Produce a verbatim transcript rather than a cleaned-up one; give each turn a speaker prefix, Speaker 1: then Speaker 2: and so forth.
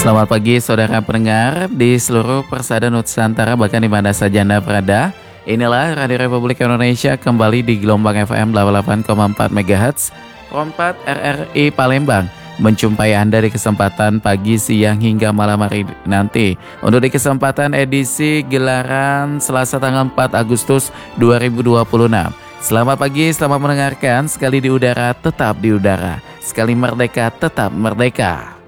Speaker 1: Selamat pagi saudara pendengar di seluruh persada Nusantara, bahkan di mana saja Anda berada. Inilah Radio Republik Indonesia kembali di gelombang F M delapan puluh delapan koma empat megahertz empat R R I Palembang, menjumpai Anda di kesempatan pagi, siang hingga malam hari nanti. Untuk di kesempatan edisi gelaran Selasa tanggal empat Agustus dua ribu dua puluh enam. Selamat pagi, selamat mendengarkan. Sekali di udara tetap di udara, sekali merdeka tetap merdeka.